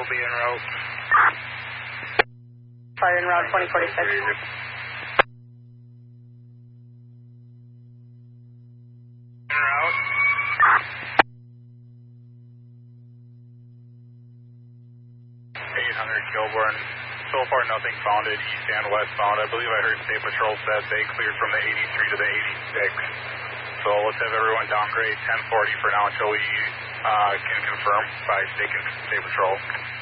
will be en route. Fire en route 2046. En route. 800 Kilbourne. So far, nothing founded east and westbound. I believe I heard State Patrol said they cleared from the 83 to the 86. So let's have everyone downgrade 1040 for now until we can confirm by State Patrol.